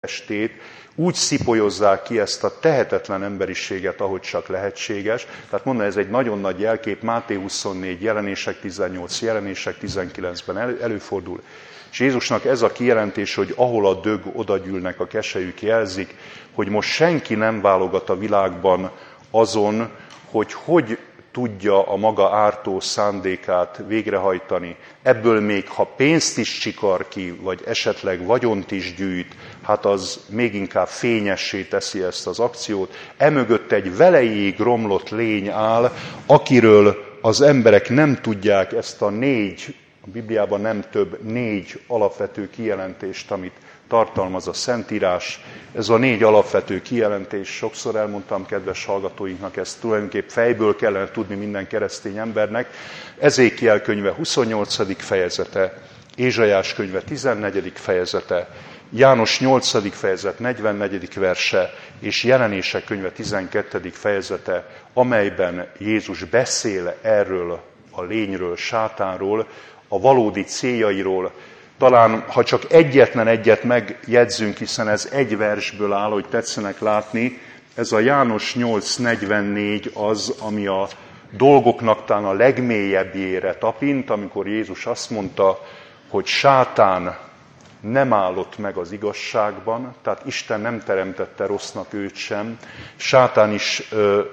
testét, úgy szipolyozzák ki ezt a tehetetlen emberiséget, ahogy csak lehetséges. Tehát mondom, ez egy nagyon nagy jelkép, Máté 24, Jelenések 18, Jelenések 19-ben előfordul. És Jézusnak ez a kijelentés, hogy ahol a dög, oda gyűlnek a keselyük, jelzik, hogy most senki nem válogat a világban azon, hogy tudja a maga ártó szándékát végrehajtani. Ebből még ha pénzt is csikar ki, vagy esetleg vagyont is gyűjt, hát az még inkább fényessé teszi ezt az akciót. Emögött egy velejéig romlott lény áll, akiről az emberek nem tudják ezt a a Bibliában nem több 4 alapvető kijelentést, amit tartalmaz a Szentírás. Ez a 4 alapvető kijelentés, sokszor elmondtam kedves hallgatóinknak, ezt tulajdonképp fejből kellene tudni minden keresztény embernek. Ezékiel könyve 28. fejezete, Ézsaiás könyve 14. fejezete, János 8. fejezet 44. verse és Jelenések könyve 12. fejezete, amelyben Jézus beszél erről a lényről, sátánról, a valódi céljairól. Talán, ha csak egyetlen egyet megjegyzünk, hiszen ez egy versből áll, hogy tetszenek látni, ez a János 8.44 az, ami a dolgoknak talán a legmélyebbjére tapint, amikor Jézus azt mondta, hogy sátán nem állott meg az igazságban, tehát Isten nem teremtette rossznak őt sem. Sátán is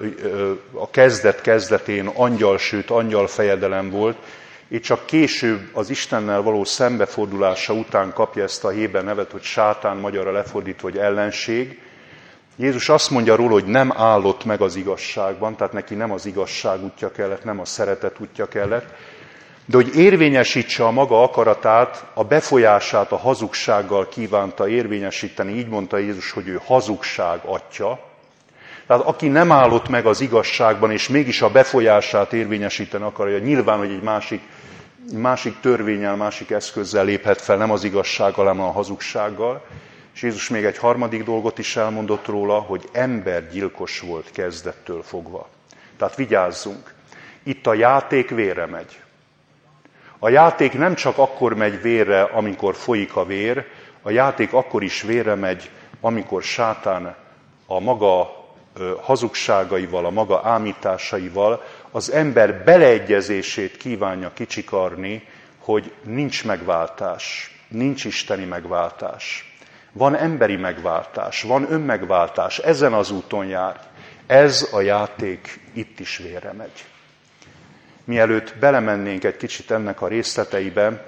a kezdetén angyal, sőt angyalfejedelem volt, és csak később az Istennel való szembefordulása után kapja ezt a héber nevet, hogy sátán, magyarra lefordítva, hogy ellenség. Jézus azt mondja róla, hogy nem állott meg az igazságban, tehát neki nem az igazság útja kellett, nem a szeretet útja kellett, de hogy érvényesítse a maga akaratát, a befolyását a hazugsággal kívánta érvényesíteni. Így mondta Jézus, hogy ő hazugság atya. Tehát aki nem állott meg az igazságban, és mégis a befolyását érvényesíteni akarja, nyilván, hogy egy másik törvénnyel, másik eszközzel léphet fel, nem az igazsággal, hanem a hazugsággal. És Jézus még egy harmadik dolgot is elmondott róla, hogy embergyilkos volt kezdettől fogva. Tehát vigyázzunk, itt a játék vérre megy. A játék nem csak akkor megy vérre, amikor folyik a vér, a játék akkor is vérre megy, amikor sátán a maga hazugságaival, a maga ámításaival az ember beleegyezését kívánja kicsikarni, hogy nincs megváltás, nincs isteni megváltás. Van emberi megváltás, van önmegváltás, ezen az úton jár. Ez a játék itt is vérre megy. Mielőtt belemennénk egy kicsit ennek a részleteibe,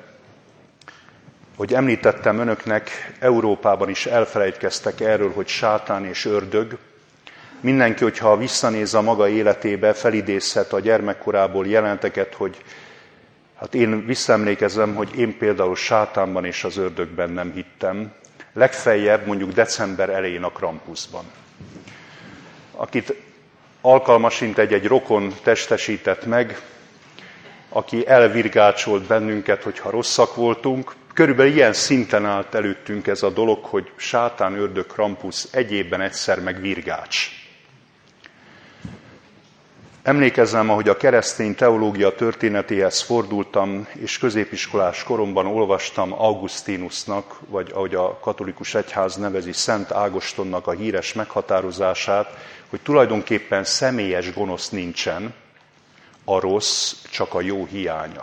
hogy említettem önöknek, Európában is elfelejtkeztek erről, hogy sátán és ördög. Mindenki, hogyha visszanéz a maga életébe, felidézhet a gyermekkorából jelenteket, hogy hát én visszaemlékezem, hogy én például sátánban és az ördögben nem hittem. Legfeljebb mondjuk december elején a Krampusban. Akit alkalmasint egy rokon testesített meg, aki elvirgácsolt bennünket, hogyha rosszak voltunk. Körülbelül ilyen szinten állt előttünk ez a dolog, hogy sátán, ördög, Krampus egyébben egyszer meg virgács. Emlékezzem, ahogy a keresztény teológia történetéhez fordultam, és középiskolás koromban olvastam Augustinusnak, vagy ahogy a katolikus egyház nevezi, Szent Ágostonnak a híres meghatározását, hogy tulajdonképpen személyes gonosz nincsen, a rossz csak a jó hiánya.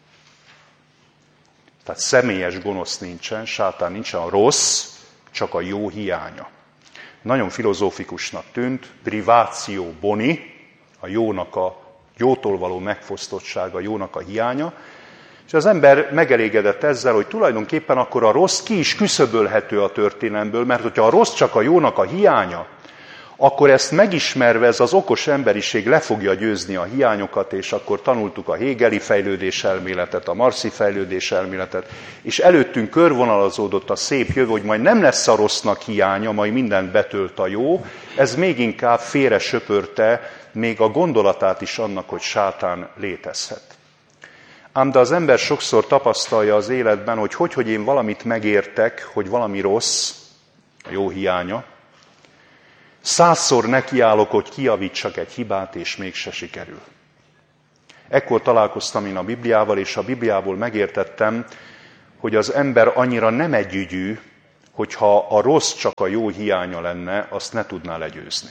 Tehát személyes gonosz nincsen, sátán nincsen, a rossz csak a jó hiánya. Nagyon filozófikusnak tűnt, privatio boni, a jótól való megfosztottsága, a jónak a hiánya, és az ember megelégedett ezzel, hogy tulajdonképpen akkor a rossz ki is küszöbölhető a történelemből, mert hogyha a rossz csak a jónak a hiánya, akkor ezt megismerve ez az okos emberiség le fogja győzni a hiányokat, és akkor tanultuk a Hegeli fejlődés elméletet, a Marxi fejlődés elméletet, és előttünk körvonalazódott a szép jövő, hogy majd nem lesz a rossznak hiánya, majd mindent betölt a jó, ez még inkább félre söpörte még a gondolatát is annak, hogy sátán létezhet. Ám de az ember sokszor tapasztalja az életben, hogy én valamit megértek, hogy valami rossz, a jó hiánya, 100-szor nekiállok, hogy kijavítsak egy hibát, és mégse sikerül. Ekkor találkoztam én a Bibliával, és a Bibliából megértettem, hogy az ember annyira nem együgyű, hogyha a rossz csak a jó hiánya lenne, azt ne tudná legyőzni.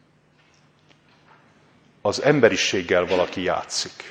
Az emberiséggel valaki játszik.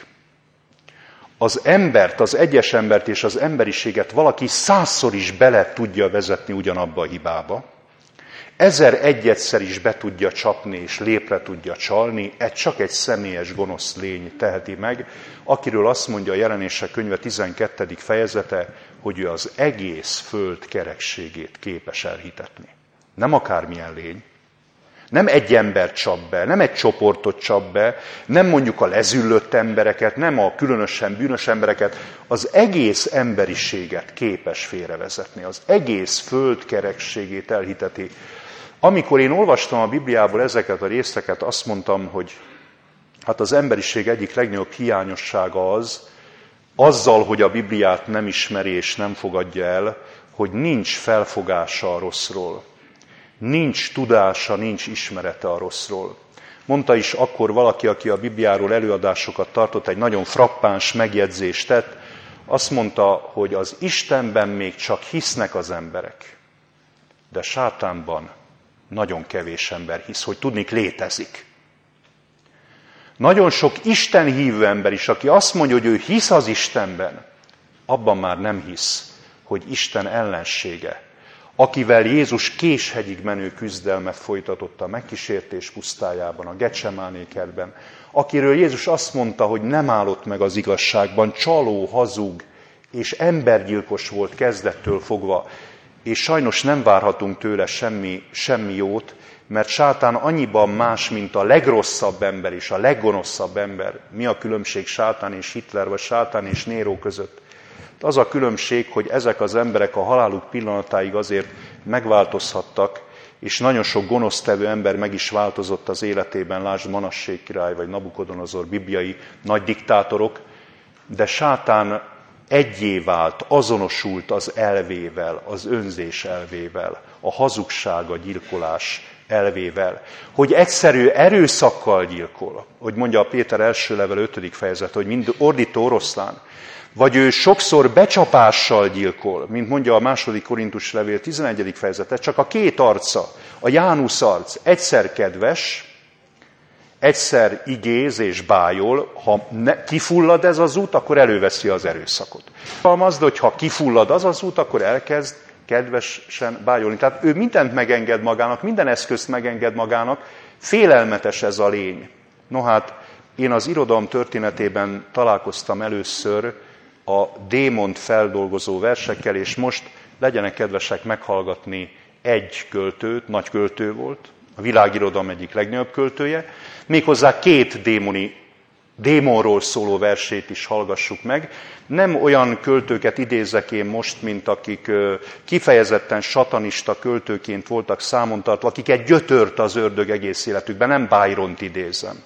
Az embert, az egyes embert és az emberiséget valaki 100-szor is bele tudja vezetni ugyanabba a hibába. 1001-szer is be tudja csapni és lépre tudja csalni, csak egy személyes gonosz lény teheti meg, akiről azt mondja a Jelenések könyve 12. fejezete, hogy ő az egész föld kerekségét képes elhitetni. Nem akármilyen lény, nem egy ember csap be, nem egy csoportot csap be, nem mondjuk a lezüllött embereket, nem a különösen bűnös embereket, az egész emberiséget képes félrevezetni, az egész föld kerekségét elhiteti. Amikor én olvastam a Bibliából ezeket a részeket, azt mondtam, hogy hát az emberiség egyik legnagyobb hiányossága az, azzal, hogy a Bibliát nem ismeri és nem fogadja el, hogy nincs felfogása a rosszról. Nincs tudása, nincs ismerete a rosszról. Mondta is akkor valaki, aki a Bibliáról előadásokat tartott, egy nagyon frappáns megjegyzést tett, azt mondta, hogy az Istenben még csak hisznek az emberek, de sátánban nagyon kevés ember hisz, hogy tudnik létezik. Nagyon sok Isten hívő ember is, aki azt mondja, hogy ő hisz az Istenben, abban már nem hisz, hogy Isten ellensége, akivel Jézus késhegyig menő küzdelmet folytatott a megkísértés pusztájában, a Getsemáné kertben, akiről Jézus azt mondta, hogy nem állott meg az igazságban, csaló, hazug és embergyilkos volt kezdettől fogva, és sajnos nem várhatunk tőle semmi jót, mert sátán annyiban más, mint a legrosszabb ember és a leggonoszabb ember. Mi a különbség sátán és Hitler, vagy sátán és Néró között? Az a különbség, hogy ezek az emberek a haláluk pillanatáig azért megváltozhattak, és nagyon sok gonosztevő ember meg is változott az életében, lásd Manassé király, vagy Nabukodonozor, bibliai nagy diktátorok, de sátán egyé vált, azonosult az elvével, az önzés elvével, a hazugság, a gyilkolás elvével, hogy egyszerű erőszakkal gyilkol, hogy mondja a Péter első levele 5. fejezet, hogy mind ordító oroszlán, vagy ő sokszor becsapással gyilkol, mint mondja a 2. Korintus levél 11. fejezete, csak a két arca, a Jánusz arc, egyszer kedves, egyszer igéz és bájol, ha kifullad ez az út, akkor előveszi az erőszakot. Almazd, hogy ha kifullad az út, akkor elkezd kedvesen bájolni. Tehát ő mindent megenged magának, minden eszközt megenged magának, félelmetes ez a lény. No hát, én az irodalom történetében találkoztam először a démont feldolgozó versekkel, és most legyenek kedvesek meghallgatni egy költőt, nagy költő volt, a világirodalom egyik legnagyobb költője, méghozzá két démonról szóló versét is hallgassuk meg. Nem olyan költőket idézek én most, mint akik kifejezetten satanista költőként voltak számon tartva, akiket gyötört az ördög egész életükben, nem Byront idézem,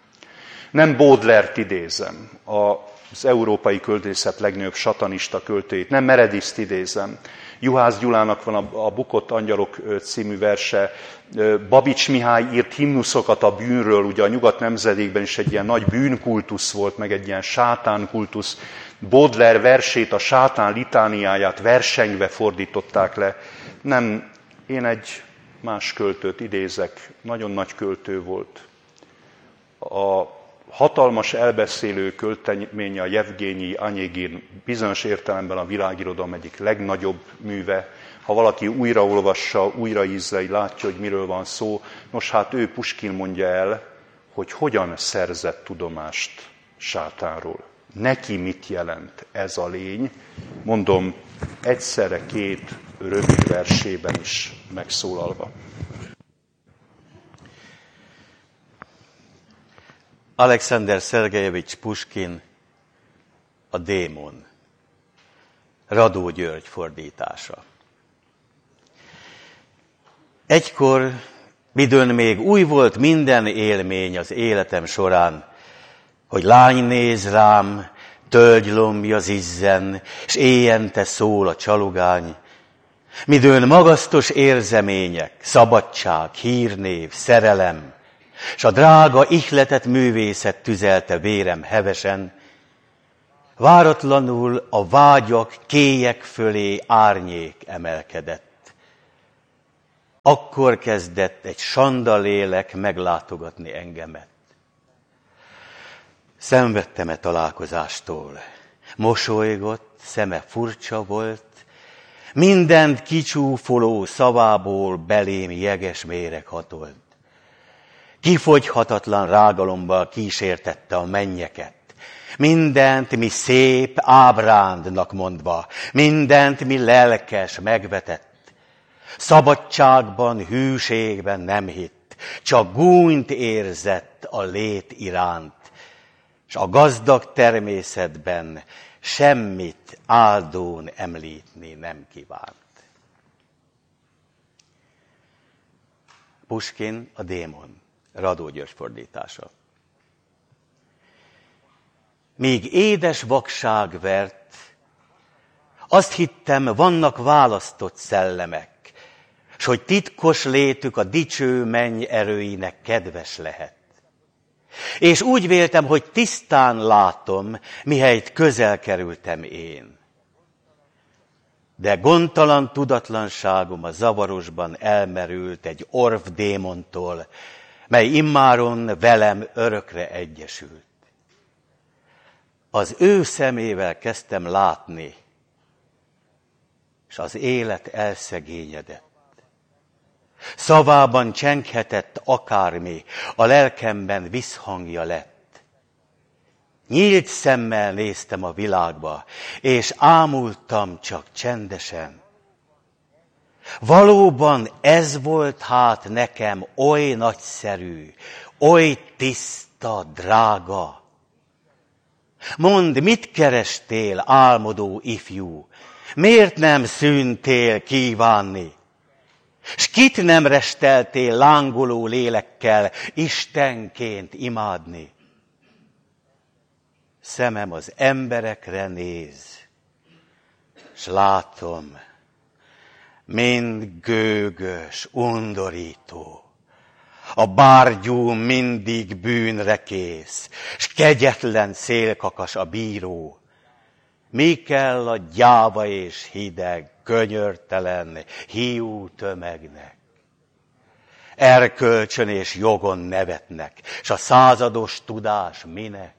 nem Baudelaire-t idézem, az európai költészet legnagyobb satanista költőjét, nem Mereditht idézem. Juhász Gyulának van a Bukott angyalok című verse, Babics Mihály írt himnuszokat a bűnről, ugye a nyugat nemzedékben is egy ilyen nagy bűnkultusz volt, meg egy ilyen sátánkultusz. Baudelaire versét, a sátán litániáját versengve fordították le. Nem, én egy más költőt idézek, nagyon nagy költő volt. A hatalmas elbeszélő költeménye, a Jevgenyi Anyegin, bizonyos értelemben a világirodalom egyik legnagyobb műve. Ha valaki újraolvassa, újraízleli, látja, hogy miről van szó. Nos, hát ő, Puskin mondja el, hogy hogyan szerzett tudomást sátánról. Neki mit jelent ez a lény? Mondom, egyszerre két rövid versében is megszólalva. Alexander Szergejevics Puskin, a démon. Radó György fordítása. Egykor, midőn még új volt minden élmény az életem során, hogy lány néz rám, tölgylombja zizzen, s éjjente szól a csalogány, midőn magasztos érzemények, szabadság, hírnév, szerelem, s a drága ihletett művészet tüzelte vérem hevesen, váratlanul a vágyak kélyek fölé árnyék emelkedett. Akkor kezdett egy sanda lélek meglátogatni engemet. Szenvedtem találkozástól. Mosolygott, szeme furcsa volt, mindent kicsúfoló szavából belém jeges méreg hatolt. Kifogyhatatlan rágalommal kísértette a mennyeket. Mindent, mi szép, ábrándnak mondva, mindent, mi lelkes, megvetett. Szabadságban, hűségben nem hitt, csak gúnyt érzett a lét iránt, és a gazdag természetben semmit áldón említni nem kívánt. Puskin, a démon, Radó György fordítása. Míg édes vakság vert, azt hittem, vannak választott szellemek, s hogy titkos létük a dicső menny erőinek kedves lehet. És úgy véltem, hogy tisztán látom, mihelyt közel kerültem én. De gondtalan tudatlanságom a zavarosban elmerült egy orv démontól, mely immáron velem örökre egyesült. Az ő szemével kezdtem látni, és az élet elszegényedett. Szavában csenghetett akármi, a lelkemben visszhangja lett. Nyílt szemmel néztem a világba, és ámultam csak csendesen. Valóban ez volt hát nekem oly nagyszerű, oly tiszta, drága. Mondd, mit kerestél, álmodó ifjú? Miért nem szűntél kívánni? S kit nem resteltél lángoló lélekkel Istenként imádni? Szemem az emberekre néz, s látom, mind gőgös, undorító. A bárgyú mindig bűnre kész, s kegyetlen szélkakas a bíró. Mi kell a gyáva és hideg, könyörtelen, hiú tömegnek? Erkölcsön és jogon nevetnek, s a százados tudás minek?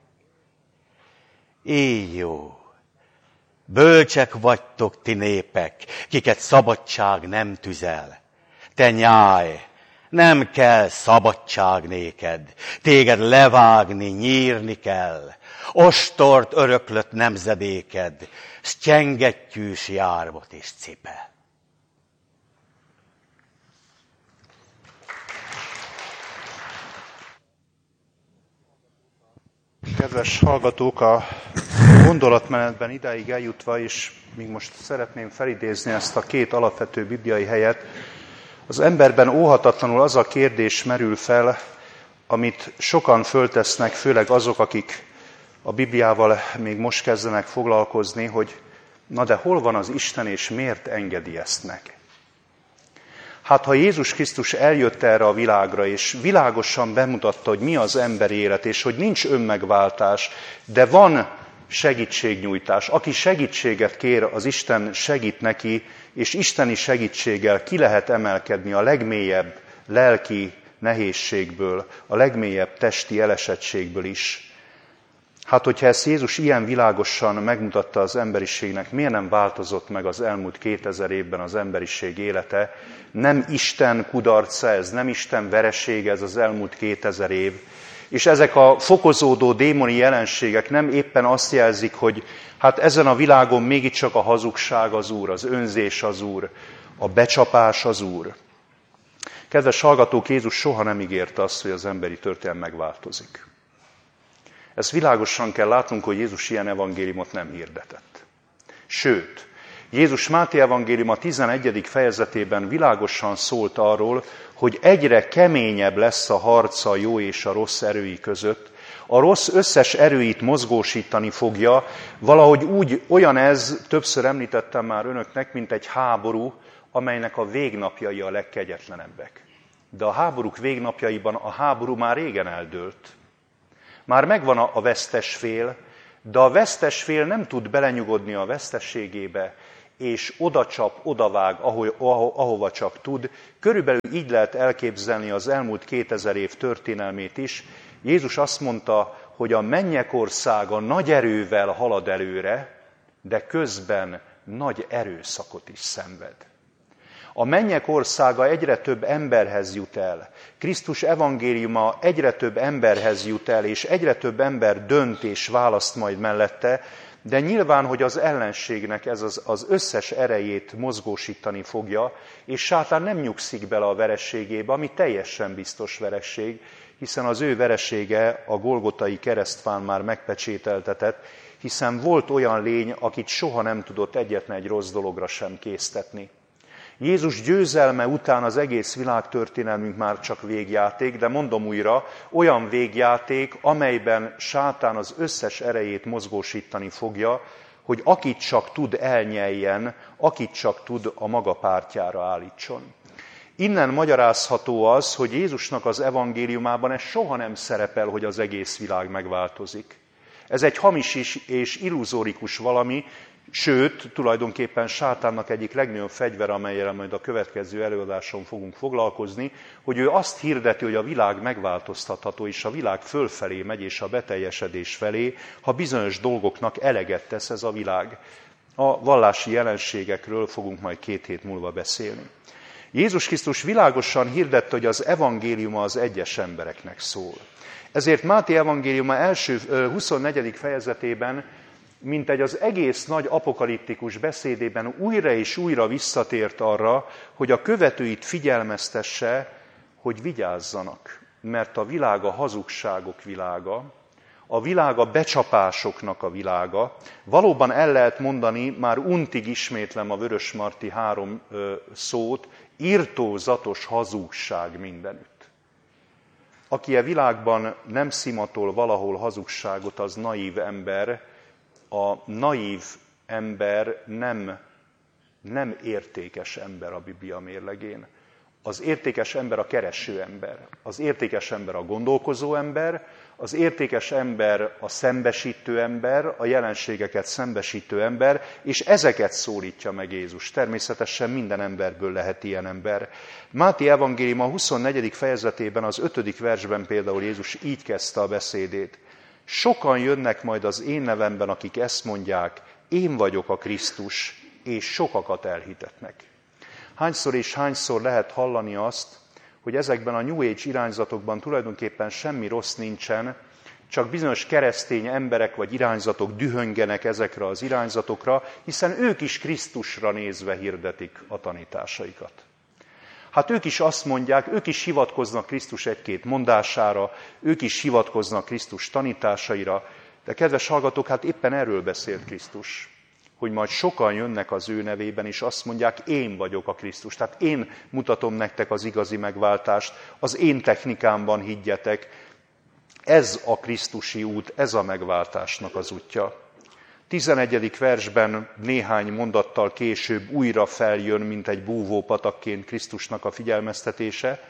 Így jó, bölcsek vagytok ti népek, kiket szabadság nem tüzel. Te nyáj, nem kell szabadság néked, téged levágni, nyírni kell. Ostort öröklött nemzedéked, s csengettyűs jármot is cipel. Kedves hallgatók, a gondolatmenetben idáig eljutva, és még most szeretném felidézni ezt a két alapvető bibliai helyet, az emberben óhatatlanul az a kérdés merül fel, amit sokan föltesznek, főleg azok, akik a Bibliával még most kezdenek foglalkozni, hogy na de hol van az Isten, és miért engedi ezt meg? Hát ha Jézus Krisztus eljött erre a világra, és világosan bemutatta, hogy mi az emberi élet, és hogy nincs önmegváltás, de van segítségnyújtás. Aki segítséget kér, az Isten segít neki, és isteni segítséggel ki lehet emelkedni a legmélyebb lelki nehézségből, a legmélyebb testi elesettségből is. Hát, hogyha ezt Jézus ilyen világosan megmutatta az emberiségnek, miért nem változott meg az elmúlt 2000 évben az emberiség élete? Nem Isten kudarca ez, nem Isten veresége ez az elmúlt 2000 év. És ezek a fokozódó démoni jelenségek nem éppen azt jelzik, hogy hát ezen a világon mégiscsak a hazugság az Úr, az önzés az Úr, a becsapás az Úr. Kedves hallgatók, Jézus soha nem ígérte azt, hogy az emberi történelem megváltozik. Ezt világosan kell látnunk, hogy Jézus ilyen evangéliumot nem hirdetett. Sőt, Jézus Máté evangélium a 11. fejezetében világosan szólt arról, hogy egyre keményebb lesz a harc a jó és a rossz erői között. A rossz összes erőit mozgósítani fogja, valahogy úgy olyan ez, többször említettem már önöknek, mint egy háború, amelynek a végnapjai a legkegyetlenebbek. De a háborúk végnapjaiban a háború már régen eldőlt. Már megvan a vesztes fél, de a vesztes fél nem tud belenyugodni a veszteségébe, és odacsap, odavág, ahova csak tud. Körülbelül így lehet elképzelni az elmúlt 2000 év történelmét is. Jézus azt mondta, hogy a mennyek országa nagy erővel halad előre, de közben nagy erőszakot is szenved. A mennyek országa egyre több emberhez jut el. Krisztus evangéliuma egyre több emberhez jut el, és egyre több ember dönt és választ majd mellette, de nyilván, hogy az ellenségnek ez az összes erejét mozgósítani fogja, és sátán nem nyugszik bele a vereségébe, ami teljesen biztos vereség, hiszen az ő veresége a Golgotai keresztfán már megpecsételtetett, hiszen volt olyan lény, akit soha nem tudott egyetlen egy rossz dologra sem késztetni. Jézus győzelme után az egész világtörténelmünk már csak végjáték, de mondom újra, olyan végjáték, amelyben sátán az összes erejét mozgósítani fogja, hogy akit csak tud elnyeljen, akit csak tud a maga pártjára állítson. Innen magyarázható az, hogy Jézusnak az evangéliumában ez soha nem szerepel, hogy az egész világ megváltozik. Ez egy hamis és illuzórikus valami, sőt, tulajdonképpen sátánnak egyik legnagyobb fegyvere, amellyel majd a következő előadáson fogunk foglalkozni, hogy ő azt hirdeti, hogy a világ megváltoztatható, és a világ fölfelé megy, és a beteljesedés felé, ha bizonyos dolgoknak eleget tesz ez a világ. A vallási jelenségekről fogunk majd 2 hét múlva beszélni. Jézus Krisztus világosan hirdette, hogy az evangéliuma az egyes embereknek szól. Ezért Máté evangéliuma első 24. fejezetében, mintegy az egész nagy apokaliptikus beszédében újra és újra visszatért arra, hogy a követőit figyelmeztesse, hogy vigyázzanak, mert a világ a hazugságok világa, a világ a becsapásoknak a világa. Valóban el lehet mondani, már untig ismétlem a Vörösmarty 3 szót, irtózatos hazugság mindenütt. Aki a világban nem szimatol valahol hazugságot, az naív ember. A naív ember nem értékes ember a Biblia mérlegén. Az értékes ember a kereső ember. Az értékes ember a gondolkozó ember. Az értékes ember a szembesítő ember, a jelenségeket szembesítő ember, és ezeket szólítja meg Jézus. Természetesen minden emberből lehet ilyen ember. Máté evangéliuma 24. fejezetében, az 5. versben például Jézus így kezdte a beszédét. Sokan jönnek majd az én nevemben, akik ezt mondják, én vagyok a Krisztus, és sokakat elhitetnek. Hányszor és hányszor lehet hallani azt, hogy ezekben a New Age irányzatokban tulajdonképpen semmi rossz nincsen, csak bizonyos keresztény emberek vagy irányzatok dühöngenek ezekre az irányzatokra, hiszen ők is Krisztusra nézve hirdetik a tanításaikat. Hát ők is azt mondják, ők is hivatkoznak Krisztus egy-két mondására, ők is hivatkoznak Krisztus tanításaira, de kedves hallgatók, hát éppen erről beszélt Krisztus, hogy majd sokan jönnek az ő nevében, és azt mondják, én vagyok a Krisztus. Tehát én mutatom nektek az igazi megváltást, az én technikámban higgyetek. Ez a krisztusi út, ez a megváltásnak az útja. 11. versben néhány mondattal később újra feljön, mint egy búvópatakként Krisztusnak a figyelmeztetése,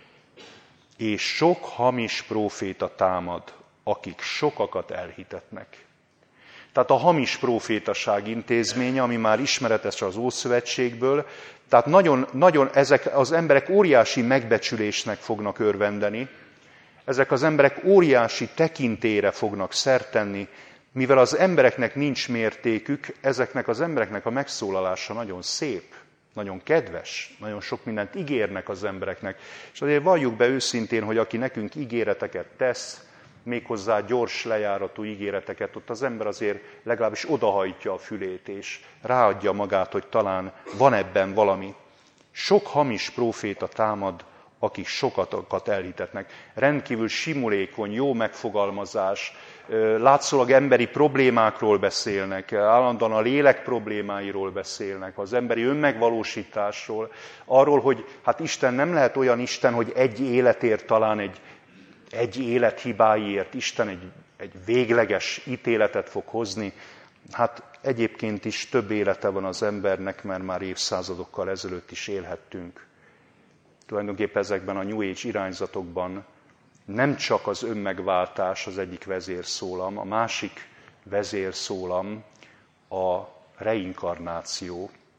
és sok hamis próféta támad, akik sokakat elhitetnek. Tehát a hamis prófétaság intézménye, ami már ismeretes az Ószövetségből, tehát nagyon ezek az emberek óriási megbecsülésnek fognak örvendeni, ezek az emberek óriási tekintélyre fognak szert tenni, mivel az embereknek nincs mértékük, ezeknek az embereknek a megszólalása nagyon szép, nagyon kedves, nagyon sok mindent ígérnek az embereknek. És azért valljuk be őszintén, hogy aki nekünk ígéreteket tesz, méghozzá gyors lejáratú ígéreteket, ott az ember azért legalábbis odahajtja a fülét, és ráadja magát, hogy talán van ebben valami. Sok hamis próféta támad, akik sokakat elhitetnek. Rendkívül simulékony, jó megfogalmazás, látszólag emberi problémákról beszélnek, állandóan a lélek problémáiról beszélnek, az emberi önmegvalósításról, arról, hogy hát Isten nem lehet olyan Isten, hogy egy életért talán egy élet hibáiért Isten egy végleges ítéletet fog hozni. Hát egyébként is több élete van az embernek, mert már évszázadokkal ezelőtt is élhettünk. Tulajdonképpen ezekben a New Age irányzatokban nem csak az önmegváltás az egyik vezérszólam, a másik vezérszólam a reinkarnáció,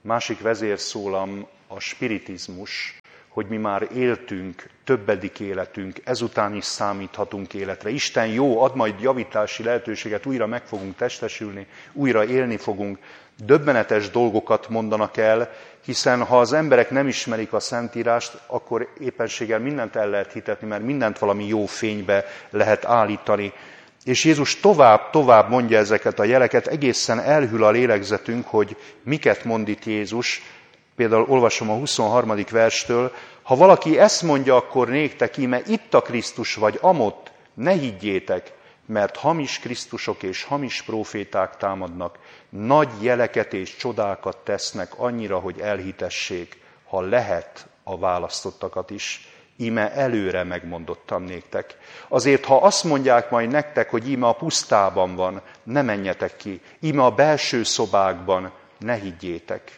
Másik vezérszólam a spiritizmus, hogy mi már éltünk többedik életünk, ezután is számíthatunk életre. Isten jó, ad majd javítási lehetőséget, újra meg fogunk testesülni, újra élni fogunk. Döbbenetes dolgokat mondanak el, hiszen ha az emberek nem ismerik a Szentírást, akkor éppenséggel mindent el lehet hitetni, mert mindent valami jó fénybe lehet állítani. És Jézus tovább mondja ezeket a jeleket, egészen elhűl a lélegzetünk, hogy miket mond itt Jézus. Például olvasom a 23. verstől, ha valaki ezt mondja, akkor néktek, íme itt a Krisztus vagy amott, ne higgyétek, mert hamis Krisztusok és hamis próféták támadnak, nagy jeleket és csodákat tesznek annyira, hogy elhitessék, ha lehet a választottakat is. Íme előre megmondottam néktek. Azért, ha azt mondják majd nektek, hogy íme a pusztában van, ne menjetek ki, íme a belső szobákban, ne higgyétek.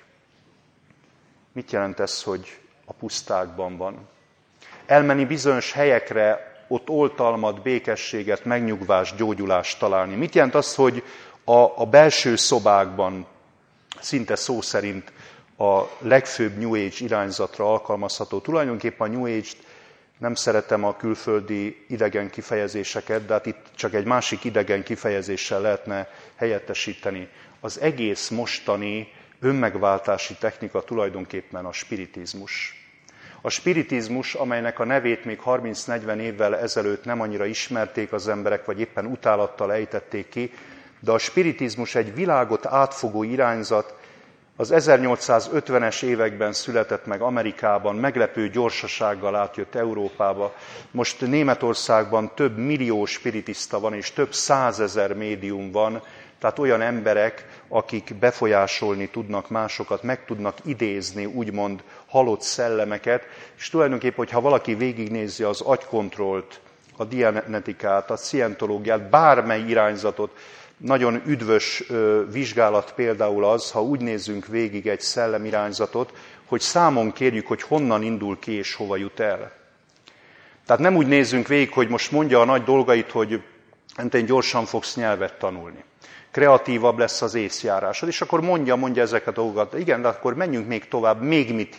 Mit jelent ez, hogy a pusztákban van? Elmenni bizonyos helyekre, ott oltalmat, békességet, megnyugvást, gyógyulást találni. Mit jelent az, hogy a belső szobákban, szinte szó szerint a legfőbb New Age irányzatra alkalmazható? Tulajdonképpen a New Age-t nem szeretem a külföldi idegen kifejezéseket, de hát itt csak egy másik idegen kifejezéssel lehetne helyettesíteni. Az egész mostani önmegváltási technika tulajdonképpen a spiritizmus. A spiritizmus, amelynek a nevét még 30-40 évvel ezelőtt nem annyira ismerték az emberek, vagy éppen utálattal ejtették ki, de a spiritizmus egy világot átfogó irányzat, az 1850-es években született meg Amerikában, meglepő gyorsasággal átjött Európába. Most Németországban több millió spiritista van, és több 100 000 médium van, tehát olyan emberek, akik befolyásolni tudnak másokat, meg tudnak idézni, úgymond halott szellemeket, és tulajdonképpen, hogyha valaki végignézi az agykontrollt, a dianetikát, a szientológiát, bármely irányzatot, nagyon üdvös vizsgálat például az, ha úgy nézzünk végig egy szellemirányzatot, hogy számon kérjük, hogy honnan indul ki és hova jut el. Tehát nem úgy nézzünk végig, hogy most mondja a nagy dolgait, hogy te gyorsan fogsz nyelvet tanulni. Kreatívabb lesz az észjárásod, és akkor mondja ezeket a dolgokat. Igen, de akkor menjünk még tovább, még mit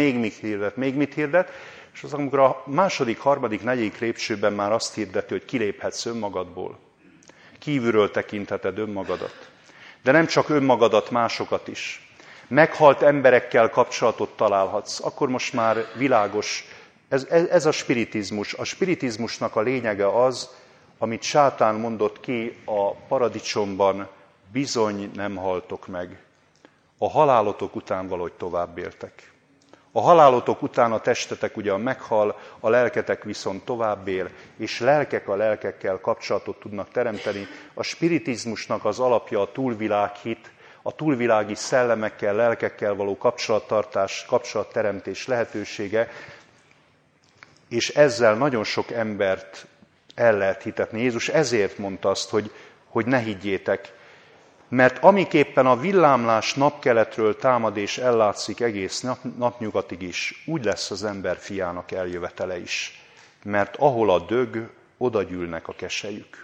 hirdet, és az, amikor a második, harmadik, negyedik lépcsőben már azt hirdeti, hogy kiléphetsz önmagadból. Kívülről tekintheted önmagadat. De nem csak önmagadat, másokat is. Meghalt emberekkel kapcsolatot találhatsz. Akkor most már világos. Ez a spiritizmus. A spiritizmusnak a lényege az, amit Sátán mondott ki a paradicsomban, bizony nem haltok meg. A halálotok után valahogy tovább éltek. A halálotok után a testetek ugyan meghal, a lelketek viszont tovább él, és lelkek a lelkekkel kapcsolatot tudnak teremteni. A spiritizmusnak az alapja a túlvilághit, a túlvilági szellemekkel, lelkekkel való kapcsolattartás, kapcsolatteremtés lehetősége, és ezzel nagyon sok embert el lehet hitetni. Jézus ezért mondta azt, hogy ne higgyétek, mert amiképpen a villámlás napkeletről támad és ellátszik egész napnyugatig is, úgy lesz az ember fiának eljövetele is. Mert ahol a dög, oda gyűlnek a keselyük.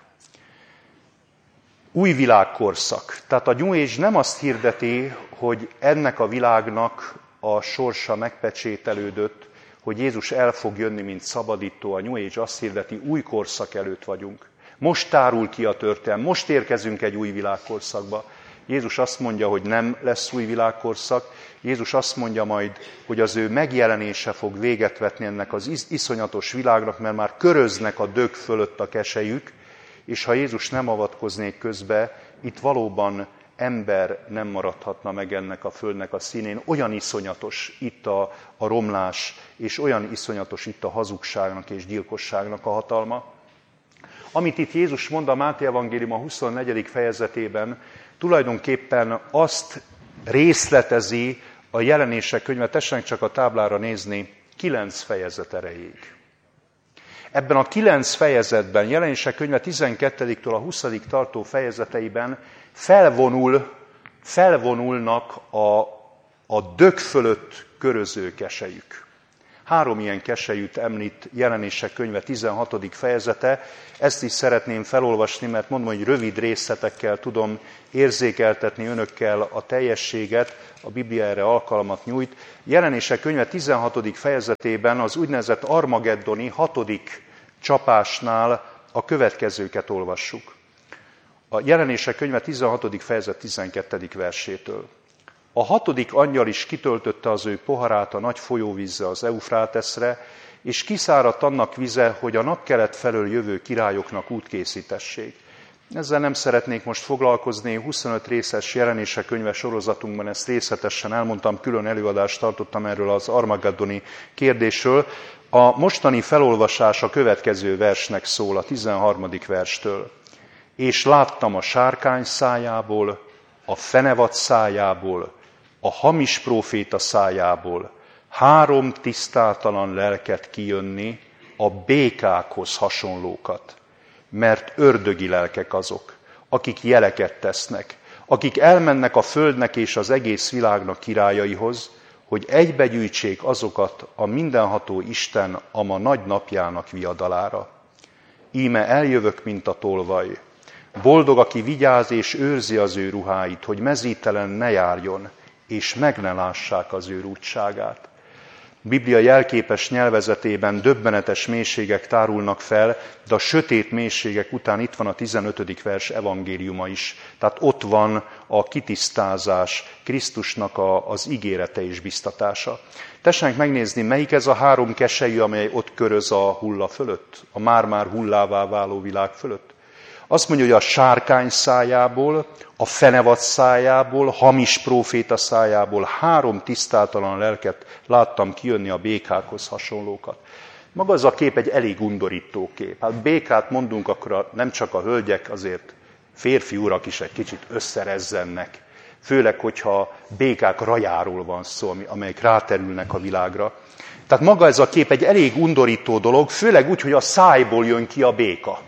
Új világkorszak. Tehát a New Age nem azt hirdeti, hogy ennek a világnak a sorsa megpecsételődött, hogy Jézus el fog jönni, mint szabadító. A New Age azt hirdeti, új korszak előtt vagyunk. Most tárul ki a történelem, most érkezünk egy új világkorszakba. Jézus azt mondja, hogy nem lesz új világkorszak. Jézus azt mondja majd, hogy az ő megjelenése fog véget vetni ennek az iszonyatos világnak, mert már köröznek a dög fölött a keselyük, és ha Jézus nem avatkoznék közbe, itt valóban ember nem maradhatna meg ennek a földnek a színén. Olyan iszonyatos itt a romlás, és olyan iszonyatos itt a hazugságnak és gyilkosságnak a hatalma. Amit itt Jézus mond a Máté evangélium a 24. fejezetében, tulajdonképpen azt részletezi a Jelenések könyve, tessenek csak a táblára nézni, 9 fejezet erejéig. Ebben a 9 fejezetben, Jelenések könyve 12-től a 20. tartó fejezeteiben felvonulnak a dög fölött köröző keselyük. 3 ilyen keselyűt említ Jelenések könyve 16. fejezete. Ezt is szeretném felolvasni, mert mondom, hogy rövid részletekkel tudom érzékeltetni önökkel a teljességet, a Biblia erre alkalmat nyújt. Jelenések könyve 16. fejezetében az úgynevezett armageddoni 6. csapásnál a következőket olvassuk. A Jelenések könyve 16. fejezet 12. versétől. A 6. angyal is kitöltötte az ő poharát a nagy folyóvízzel az Eufráteszre, és kiszáradt annak vize, hogy a napkelet felől jövő királyoknak út készítessék. Ezzel nem szeretnék most foglalkozni, 25 részes Jelenések könyve sorozatunkban ezt részletesen elmondtam, külön előadást tartottam erről az armageddoni kérdésről. A mostani felolvasás a következő versnek szól, a 13. verstől. És láttam a sárkány szájából, a fenevad szájából, a hamis próféta szájából 3 tisztátalan lelket kijönni, a békákhoz hasonlókat. Mert ördögi lelkek azok, akik jeleket tesznek, akik elmennek a földnek és az egész világnak királyaihoz, hogy egybegyűjtsék azokat a mindenható Isten a ma nagy napjának viadalára. Íme eljövök, mint a tolvaj. Boldog, aki vigyáz és őrzi az ő ruháit, hogy mezítelen ne járjon, és meg ne lássák az ő rúdságát. Biblia jelképes nyelvezetében döbbenetes mélységek tárulnak fel, de a sötét mélységek után itt van a 15. vers evangéliuma is. Tehát ott van a kitisztázás, Krisztusnak az ígérete és biztatása. Tessenek megnézni, melyik ez a 3 keselyű, amely ott köröz a hulla fölött, a már-már hullává váló világ fölött. Azt mondja, hogy a sárkány szájából, a fenevad szájából, hamis próféta szájából 3 tisztátalan lelket láttam kijönni, a békákhoz hasonlókat. Maga az a kép egy elég undorító kép. Hát békát mondunk, akkor nem csak a hölgyek, azért férfi urak is egy kicsit összerezzennek. Főleg, hogyha békák rajáról van szó, amelyek ráterülnek a világra. Tehát maga ez a kép egy elég undorító dolog, főleg úgy, hogy a szájból jön ki a béka.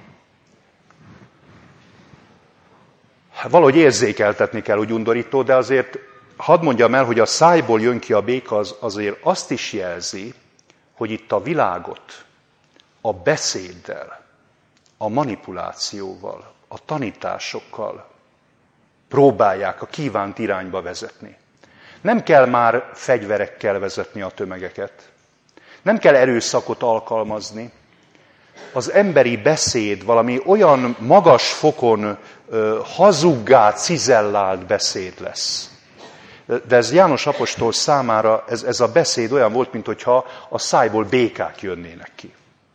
Valahogy érzékeltetni kell, hogy undorító, de azért hadd mondjam el, hogy a szájból jön ki a béka, az azért azt is jelzi, hogy itt a világot a beszéddel, a manipulációval, a tanításokkal próbálják a kívánt irányba vezetni. Nem kell már fegyverekkel vezetni a tömegeket. Nem kell erőszakot alkalmazni. Az emberi beszéd valami olyan magas fokon hazuggá cizellált beszéd lesz. De ez János apostol számára, ez a beszéd olyan volt, mintha a szájból békák jönnének ki.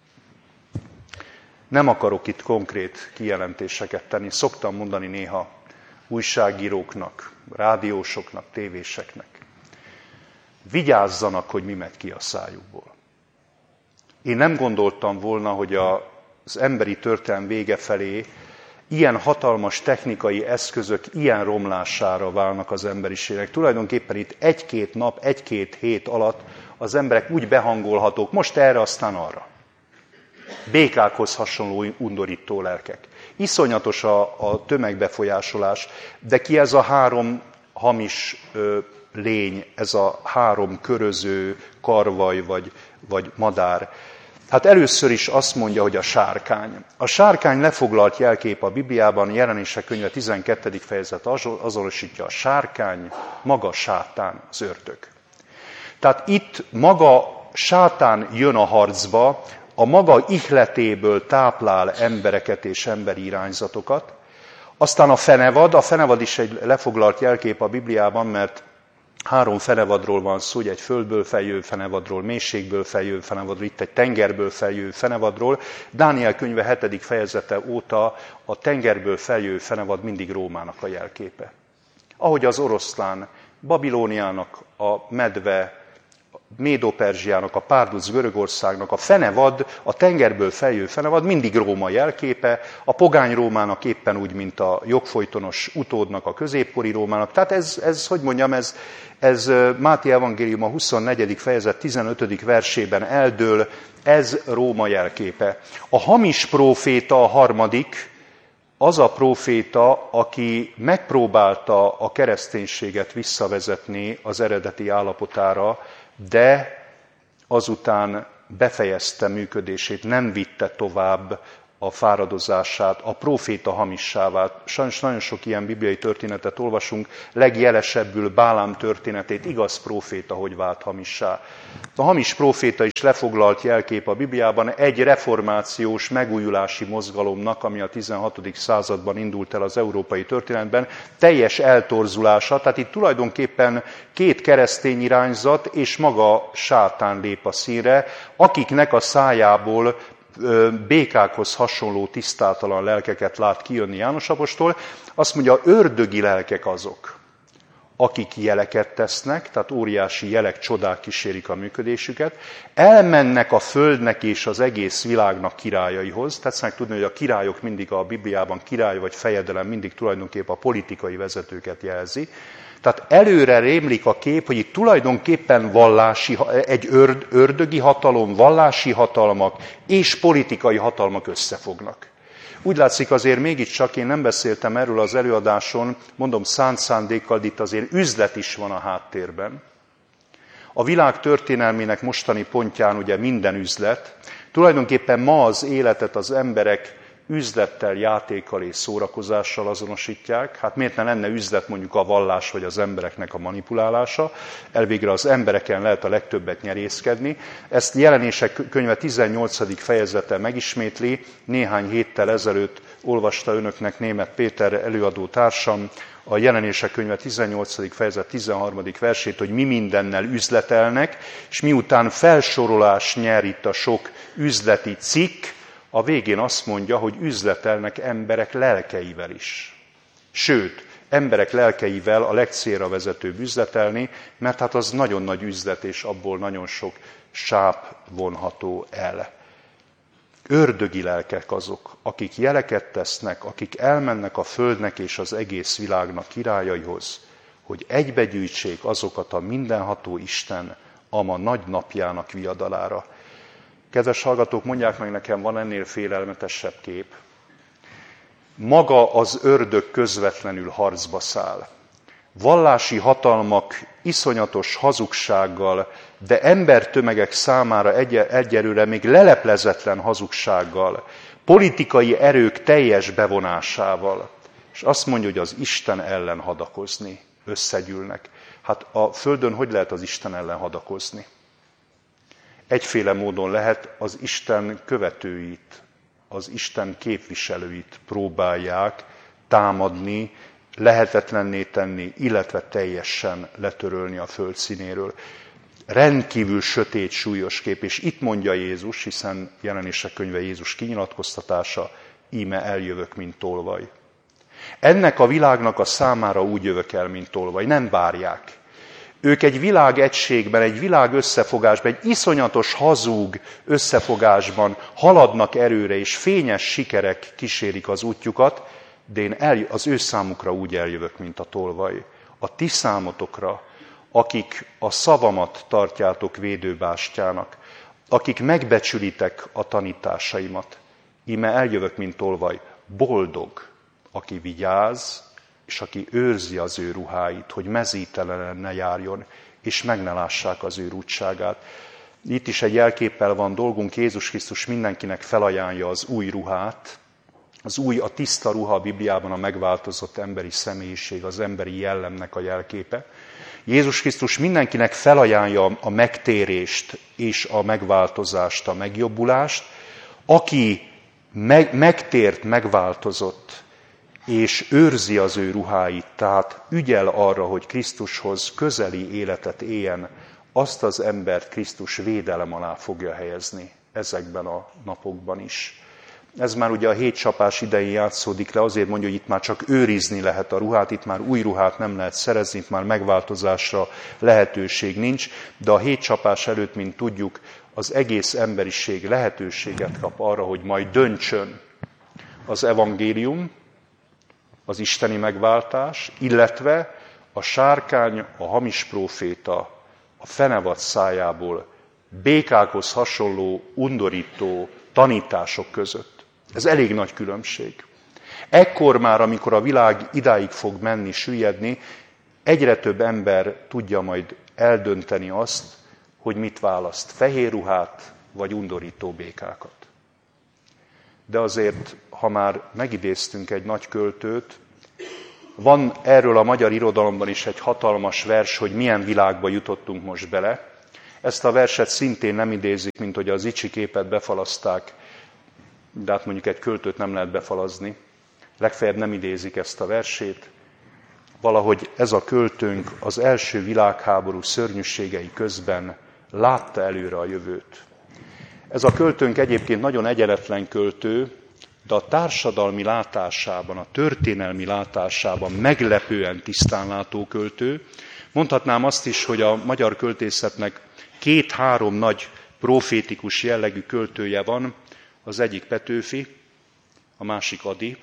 Nem akarok itt konkrét kijelentéseket tenni, szoktam mondani néha újságíróknak, rádiósoknak, tévéseknek. Vigyázzanak, hogy mi megy ki a szájukból. Én nem gondoltam volna, hogy az emberi történelem vége felé ilyen hatalmas technikai eszközök ilyen romlására válnak az emberiségnek. Tulajdonképpen itt 1-2 nap, 1-2 hét alatt az emberek úgy behangolhatók, most erre, aztán arra. Békákhoz hasonló undorító lelkek. Iszonyatos a tömegbefolyásolás, de ki ez a 3 hamis lény, ez a 3 köröző karvaj vagy madár? Hát először is azt mondja, hogy a sárkány. A sárkány lefoglalt jelkép a Bibliában, Jelenések könyve 12. fejezet azonosítja a sárkány, maga sátán, az ördög. Tehát itt maga sátán jön a harcba, a maga ihletéből táplál embereket és emberi irányzatokat. Aztán a fenevad is egy lefoglalt jelkép a Bibliában, mert 3 fenevadról van szó, egy földből feljövő fenevadról, mélységből feljövő fenevadról, itt egy tengerből feljövő fenevadról. Dániel könyve 7. fejezete óta a tengerből feljövő fenevad mindig Rómának a jelképe. Ahogy az oroszlán, Babilóniának, a medve, Médo-Perzsiának, a párduc Görögországnak, a fenevad, a tengerből feljövő fenevad mindig Róma jelképe, a pogány Rómának éppen úgy, mint a jogfolytonos utódnak, a középkori Rómának. Tehát ez Máté evangélium a 24. fejezet 15. versében eldől, ez Róma jelképe. A hamis próféta a harmadik, az a próféta, aki megpróbálta a kereszténységet visszavezetni az eredeti állapotára, de azután befejezte működését, nem vitte tovább a fáradozását, a próféta hamissá vált. Sajnos nagyon sok ilyen bibliai történetet olvasunk, legjelesebbül Bálám történetét, igaz próféta, hogy vált hamissá. A hamis próféta is lefoglalt jelkép a Bibliában egy reformációs megújulási mozgalomnak, ami a 16. században indult el az európai történetben, teljes eltorzulása, tehát itt tulajdonképpen két keresztény irányzat és maga sátán lép a színre, akiknek a szájából békákhoz hasonló tisztátalan lelkeket lát kijönni János apostol. Azt mondja, ördögi lelkek azok, akik jeleket tesznek, tehát óriási jelek, csodák kísérik a működésüket, elmennek a földnek és az egész világnak királyaihoz. Tetszenek tudni, hogy a királyok mindig a Bibliában, király vagy fejedelem mindig tulajdonképp a politikai vezetőket jelzi. Tehát előre rémlik a kép, hogy itt tulajdonképpen egy ördögi hatalom, vallási hatalmak és politikai hatalmak összefognak. Úgy látszik azért mégiscsak, én nem beszéltem erről az előadáson, mondom szánt szándékkal, de itt azért üzlet is van a háttérben. A világ történelmének mostani pontján ugye minden üzlet. Tulajdonképpen ma az életet az emberek üzlettel, játékkal és szórakozással azonosítják. Hát miért ne lenne üzlet mondjuk a vallás vagy az embereknek a manipulálása? Elvégre az embereken lehet a legtöbbet nyerészkedni. Ezt Jelenések könyve 18. fejezete megismétli. Néhány héttel ezelőtt olvasta önöknek Németh Péter előadó társam a Jelenések könyve 18. fejezet 13. versét, hogy mi mindennel üzletelnek, és miután felsorolás nyer itt a sok üzleti cikk, a végén azt mondja, hogy üzletelnek emberek lelkeivel is. Sőt, emberek lelkeivel a legcélra vezetőbb üzletelni, mert hát az nagyon nagy üzlet, és abból nagyon sok sáp vonható el. Ördögi lelkek azok, akik jeleket tesznek, akik elmennek a földnek és az egész világnak királyaihoz, hogy egybegyűjtsék azokat a mindenható Isten a ma nagy napjának viadalára. Kedves hallgatók, mondják meg nekem, van ennél félelmetesebb kép? Maga az ördög közvetlenül harcba száll. Vallási hatalmak iszonyatos hazugsággal, de embertömegek számára egyelőre még leleplezetlen hazugsággal, politikai erők teljes bevonásával, és azt mondja, hogy az Isten ellen hadakozni, összegyűlnek. Hát a Földön hogy lehet az Isten ellen hadakozni? Egyféle módon lehet, az Isten követőit, az Isten képviselőit próbálják támadni, lehetetlenné tenni, illetve teljesen letörölni a föld színéről. Rendkívül sötét, súlyos kép, és itt mondja Jézus, hiszen Jelenések könyve Jézus kinyilatkoztatása, íme eljövök, mint tolvaj. Ennek a világnak a számára úgy jövök el, mint tolvaj, nem várják. Ők egy világegységben, egy világ összefogásban, egy iszonyatos hazug összefogásban haladnak erőre, és fényes sikerek kísérik az útjukat, de én az ő számukra úgy eljövök, mint a tolvaj. A ti számotokra, akik a szavamat tartjátok védőbástyának, akik megbecsülitek a tanításaimat, íme eljövök, mint tolvaj. Boldog, aki vigyáz, és aki őrzi az ő ruháit, hogy mezítelen ne járjon, és meg ne lássák az ő rúdságát. Itt is egy jelképpel van dolgunk, Jézus Krisztus mindenkinek felajánlja az új ruhát. Az új, a tiszta ruha a Bibliában a megváltozott emberi személyiség, az emberi jellemnek a jelképe. Jézus Krisztus mindenkinek felajánlja a megtérést és a megváltozást, a megjobbulást. Aki megtért, megváltozott, és őrzi az ő ruháit, tehát ügyel arra, hogy Krisztushoz közeli életet éljen, azt az embert Krisztus védelem alá fogja helyezni ezekben a napokban is. Ez már ugye a hétcsapás idején játszódik le, azért mondja, hogy itt már csak őrizni lehet a ruhát, itt már új ruhát nem lehet szerezni, itt már megváltozásra lehetőség nincs, de a hétcsapás előtt, mint tudjuk, az egész emberiség lehetőséget kap arra, hogy majd döntsön az evangélium, az isteni megváltás, illetve a sárkány, a hamis próféta, a fenevad szájából békákhoz hasonló, undorító tanítások között. Ez elég nagy különbség. Ekkor már, amikor a világ idáig fog menni, süllyedni, egyre több ember tudja majd eldönteni azt, hogy mit választ, fehér ruhát vagy undorító békákat. De azért, ha már megidéztünk egy nagy költőt, van erről a magyar irodalomban is egy hatalmas vers, hogy milyen világba jutottunk most bele. Ezt a verset szintén nem idézik, mint hogy az Icsi képet befalaszták, de hát mondjuk egy költőt nem lehet befalazni. Legfeljebb nem idézik ezt a versét. Valahogy ez a költőnk az első világháború szörnyűségei közben látta előre a jövőt. Ez a költőnk egyébként nagyon egyenetlen költő, de a társadalmi látásában, a történelmi látásában meglepően tisztánlátó költő. Mondhatnám azt is, hogy a magyar költészetnek 2-3 nagy profétikus jellegű költője van, az egyik Petőfi, a másik Ady,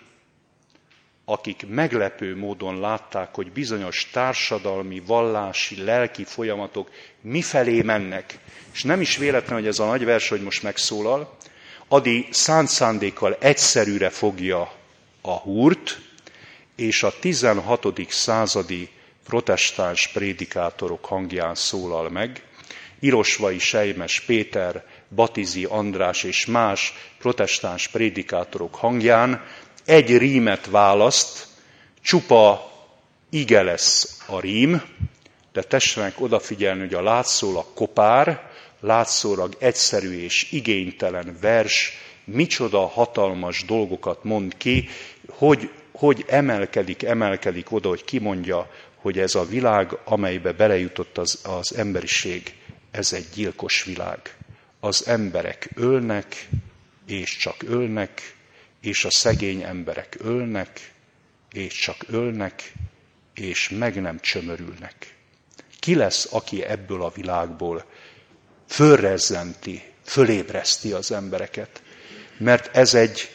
akik meglepő módon látták, hogy bizonyos társadalmi, vallási, lelki folyamatok mifelé mennek. És nem is véletlen, hogy ez a nagy vers, hogy most megszólal. Ady szánt szándékkal egyszerűre fogja a húrt, és a 16. századi protestáns prédikátorok hangján szólal meg. Irosvay Selymes Péter, Batizi András és más protestáns prédikátorok hangján egy rímet választ, csupa ige lesz a rím, de tessenek odafigyelni, hogy a látszólag kopár, látszólag egyszerű és igénytelen vers micsoda hatalmas dolgokat mond ki, hogy emelkedik oda, hogy kimondja, hogy ez a világ, amelybe belejutott az emberiség, ez egy gyilkos világ. Az emberek ölnek, és csak ölnek, és a szegény emberek ölnek, és csak ölnek, és meg nem csömörülnek. Ki lesz, aki ebből a világból fölrezzenti, fölébreszti az embereket? Mert ez egy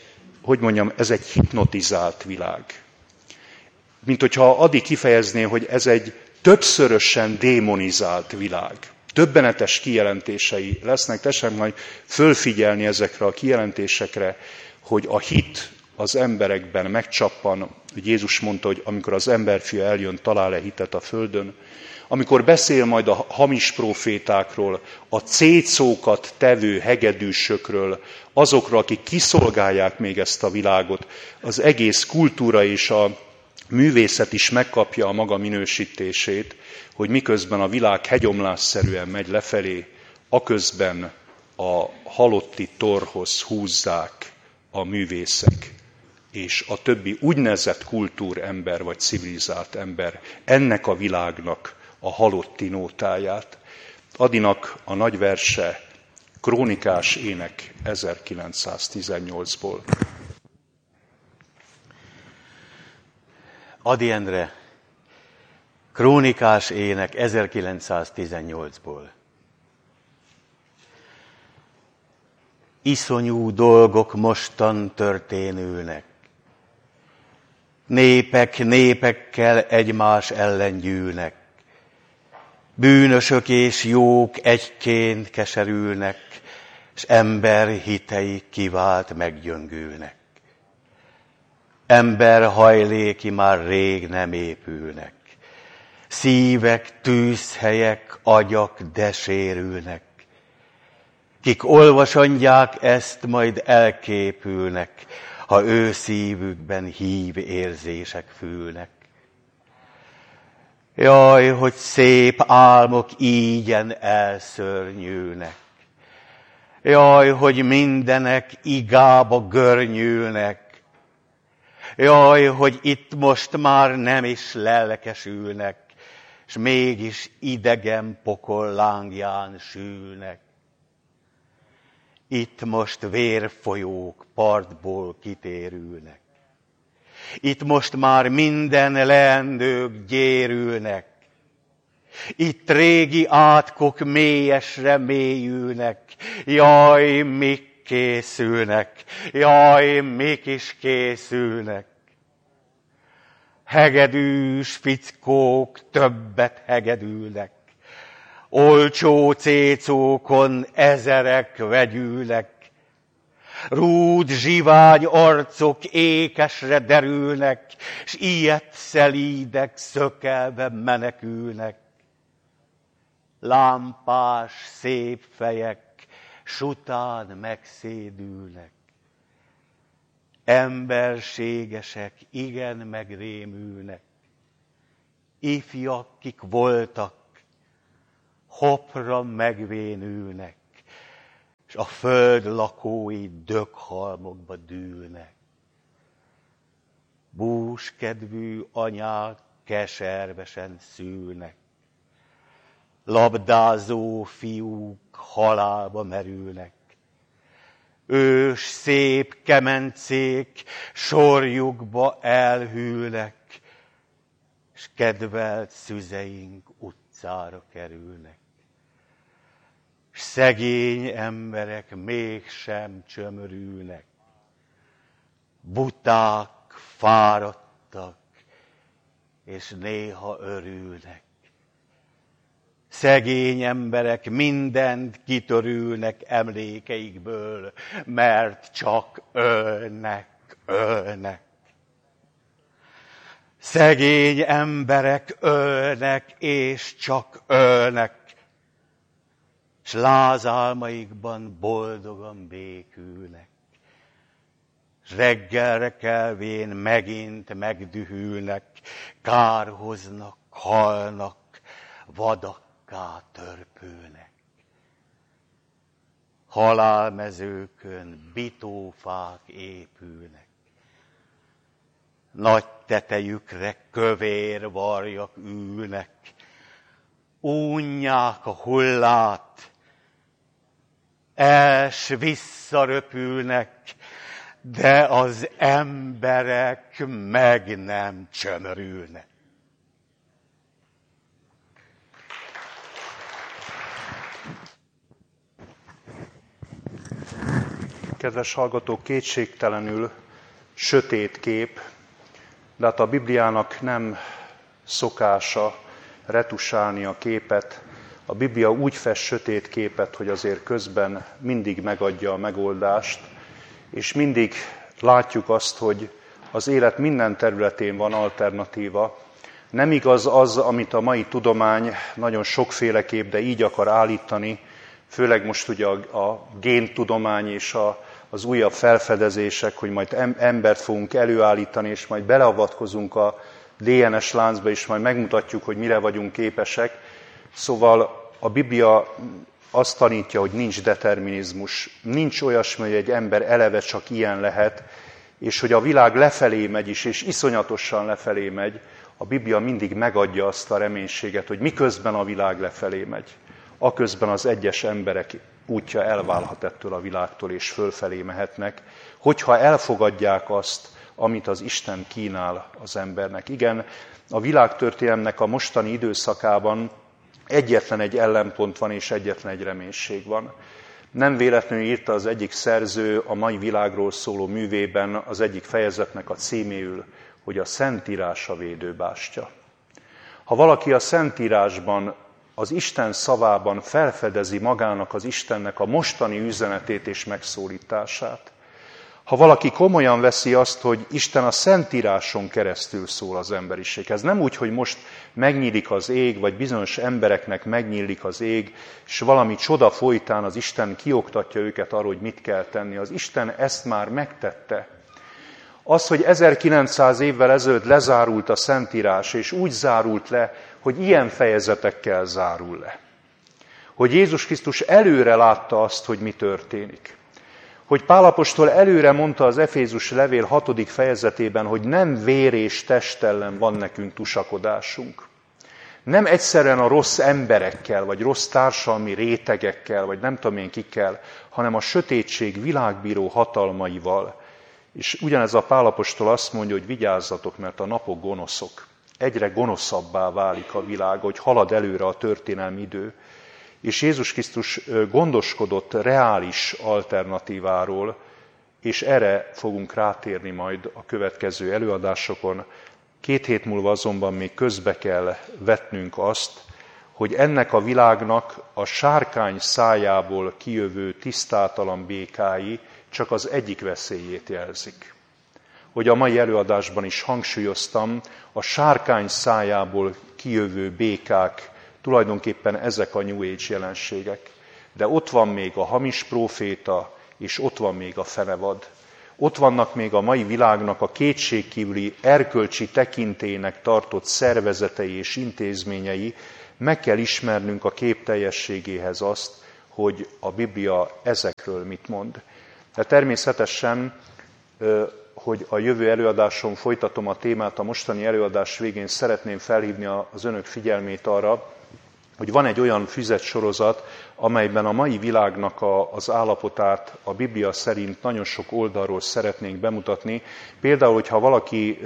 hipnotizált világ. Mint hogyha Ady kifejezné, hogy ez egy többszörösen démonizált világ. Döbbenetes kijelentései lesznek, tessék majd fölfigyelni ezekre a kijelentésekre, hogy a hit az emberekben megcsappan, hogy Jézus mondta, hogy amikor az emberfia eljön, talál-e hitet a földön, amikor beszél majd a hamis profétákról, a cécókat tevő hegedűsökről, azokról, akik kiszolgálják még ezt a világot, az egész kultúra és a művészet is megkapja a maga minősítését, hogy miközben a világ hegyomlásszerűen megy lefelé, aközben a halotti torhoz húzzák a művészek és a többi úgynevezett kultúrember vagy civilizált ember ennek a világnak a halotti nótáját. Adynak a nagy verse Krónikás ének 1918-ból. Ady Endre, Krónikás ének 1918-ból. Iszonyú dolgok mostan történülnek. Népek népekkel egymás ellen gyűlnek. Bűnösök és jók egyként keserülnek, s ember hitei kivált meggyöngülnek. Ember hajléki már rég nem épülnek. Szívek, tűzhelyek, agyak de sérülnek. Kik olvasandják ezt, majd elképülnek, ha ő szívükben hív érzések fülnek. Jaj, hogy szép álmok ígyen elszörnyülnek. Jaj, hogy mindenek igába görnyülnek. Jaj, hogy itt most már nem is lelkesülnek, s mégis idegen pokol lángján sülnek. Itt most vérfolyók partból kitérülnek. Itt most már minden leendők gyérülnek. Itt régi átkok mélyesre mélyülnek. Jaj, mik készülnek, jaj, mik is készülnek. Hegedűs fickók többet hegedülnek. Olcsó cécókon ezerek vegyülnek. Rúd zsivány arcok ékesre derülnek, s ilyet szelídek szökelve menekülnek. lámpás, szép fejek, sután megszédülnek. Emberségesek igen megrémülnek. Ifjak, kik voltak, hopra megvénülnek, és a föld lakói döghalmokba dűlnek. Búskedvű anyák keservesen szülnek, labdázó fiúk halálba merülnek. Ős szép kemencék sorjukba elhűlnek, s kedvelt szüzeink utcára kerülnek. S szegény emberek mégsem csömörülnek, buták, fáradtak, és néha örülnek. Szegény emberek mindent kitörülnek emlékeikből, mert csak ölnek. Szegény emberek ölnek, és csak ölnek, s lázálmaikban boldogan békülnek. S reggelre kelvén megint megdühülnek, kárhoznak, halnak, vadakká törpülnek. Halálmezőkön bitófák épülnek, nagy tetejükre kövér varjak ülnek, unják a hullát, els visszaröpülnek, de az emberek meg nem csömörülnek. Kedves hallgatók, kétségtelenül sötét kép, de hát a Bibliának nem szokása retusálni a képet. A Biblia úgy fest sötét képet, hogy azért közben mindig megadja a megoldást, és mindig látjuk azt, hogy az élet minden területén van alternatíva. Nem igaz az, amit a mai tudomány nagyon sokféleképp, de így akar állítani, főleg most ugye a géntudomány és az újabb felfedezések, hogy majd embert fogunk előállítani, és majd beleavatkozunk a DNS láncba, és majd megmutatjuk, hogy mire vagyunk képesek. Szóval a Biblia azt tanítja, hogy nincs determinizmus, nincs olyasmi, hogy egy ember eleve csak ilyen lehet, és hogy a világ lefelé megy is, és iszonyatosan lefelé megy, a Biblia mindig megadja azt a reménységet, hogy miközben a világ lefelé megy, aközben az egyes emberek útja elválhat ettől a világtól, és fölfelé mehetnek, hogyha elfogadják azt, amit az Isten kínál az embernek. Igen, a világtörténelemnek a mostani időszakában egyetlen egy ellenpont van, és egyetlen egy reménység van. Nem véletlenül írta az egyik szerző a mai világról szóló művében az egyik fejezetnek a címéül, hogy a Szentírás a védőbástya. Ha valaki a Szentírásban, az Isten szavában felfedezi magának az Istennek a mostani üzenetét és megszólítását, ha valaki komolyan veszi azt, hogy Isten a Szentíráson keresztül szól az emberiséghez, nem úgy, hogy most megnyílik az ég, vagy bizonyos embereknek megnyílik az ég, és valami csoda folytán az Isten kioktatja őket arról, hogy mit kell tenni. Az Isten ezt már megtette. Az, hogy 1900 évvel ezelőtt lezárult a Szentírás, és úgy zárult le, hogy ilyen fejezetekkel zárul le. Hogy Jézus Krisztus előre látta azt, hogy mi történik. Hogy Pál apostol előre mondta az Efézus levél 6. fejezetében, hogy nem vér és test ellen van nekünk tusakodásunk. Nem egyszerűen a rossz emberekkel, vagy rossz társadalmi rétegekkel, vagy nem tudom én kikkel, hanem a sötétség világbíró hatalmaival. És ugyanez a Pál apostol azt mondja, hogy vigyázzatok, mert a napok gonoszok. Egyre gonoszabbá válik a világ, hogy halad előre a történelmi idő. És Jézus Krisztus gondoskodott reális alternatíváról, és erre fogunk rátérni majd a következő előadásokon. 2 hét múlva azonban még közbe kell vetnünk azt, hogy ennek a világnak a sárkány szájából kijövő tisztátalan békái csak az egyik veszélyét jelzik. Hogy a mai előadásban is hangsúlyoztam, a sárkány szájából kijövő békák tulajdonképpen ezek a New Age jelenségek. De ott van még a hamis próféta, és ott van még a fenevad. Ott vannak még a mai világnak a kétségkívüli erkölcsi tekintélynek tartott szervezetei és intézményei. Meg kell ismernünk a kép teljességéhez azt, hogy a Biblia ezekről mit mond. De természetesen, hogy a jövő előadáson folytatom a témát, a mostani előadás végén szeretném felhívni az önök figyelmét arra, hogy van egy olyan füzetsorozat, amelyben a mai világnak az állapotát a Biblia szerint nagyon sok oldalról szeretnénk bemutatni. Például, hogyha valaki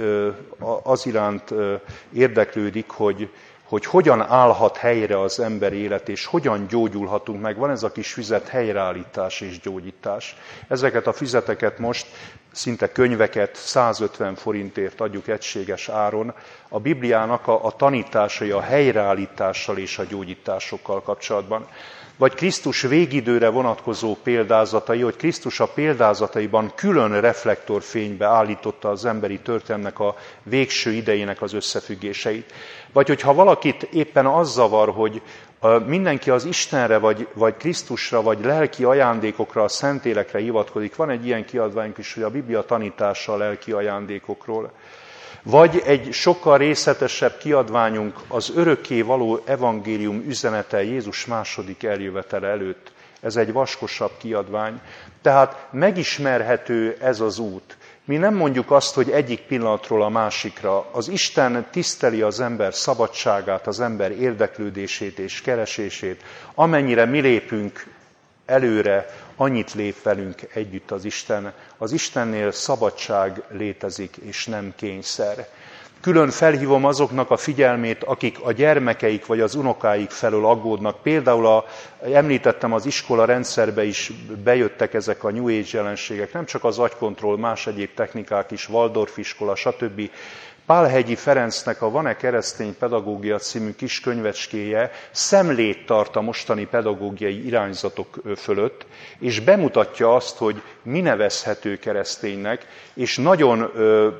az iránt érdeklődik, hogy hogyan állhat helyre az ember élet, és hogyan gyógyulhatunk meg. Van ez a kis füzet, helyreállítás és gyógyítás. Ezeket a füzeteket most szinte könyveket 150 forintért adjuk egységes áron. A Bibliának a tanításai a helyreállítással és a gyógyításokkal kapcsolatban. Vagy Krisztus végidőre vonatkozó példázatai, hogy Krisztus a példázataiban külön reflektorfénybe állította az emberi történelmnek a végső idejének az összefüggéseit. Vagy hogyha valakit éppen az zavar, hogy mindenki az Istenre, vagy Krisztusra, vagy lelki ajándékokra, a szentélekre hivatkozik. Van egy ilyen kiadványunk is, hogy a Biblia tanítása a lelki ajándékokról. Vagy egy sokkal részletesebb kiadványunk az örökké való evangélium üzenete Jézus második eljövetele előtt. Ez egy vaskosabb kiadvány. Tehát megismerhető ez az út. Mi nem mondjuk azt, hogy egyik pillanatról a másikra. Az Isten tiszteli az ember szabadságát, az ember érdeklődését és keresését. Amennyire mi lépünk előre, annyit lép velünk együtt az Isten. Az Istennél szabadság létezik, és nem kényszer. Külön felhívom azoknak a figyelmét, akik a gyermekeik vagy az unokáik felől aggódnak. Például említettem, az iskola rendszerbe is bejöttek ezek a New Age jelenségek, nem csak az agykontroll, más egyéb technikák is, Waldorf iskola, stb. Pálhegyi Ferencnek a Van-e keresztény pedagógia című kis könyvecskéje szemlét tart a mostani pedagógiai irányzatok fölött, és bemutatja azt, hogy mi nevezhető kereszténynek, és nagyon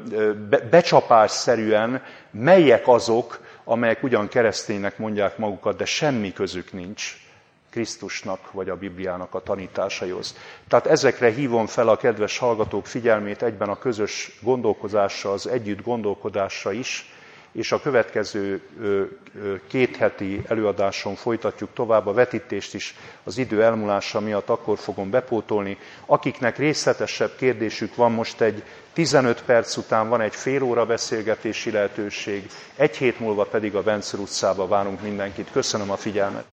becsapásszerűen melyek azok, amelyek ugyan kereszténynek mondják magukat, de semmi közük nincs Krisztusnak vagy a Bibliának a tanításaihoz. Tehát ezekre hívom fel a kedves hallgatók figyelmét egyben a közös gondolkozásra, az együtt gondolkodásra is, és a következő 2 heti előadáson folytatjuk tovább, a vetítést is az idő elmúlása miatt akkor fogom bepótolni. Akiknek részletesebb kérdésük van, most egy 15 perc után van egy fél óra beszélgetési lehetőség, 1 hét múlva pedig a Vencel utcába várunk mindenkit. Köszönöm a figyelmet!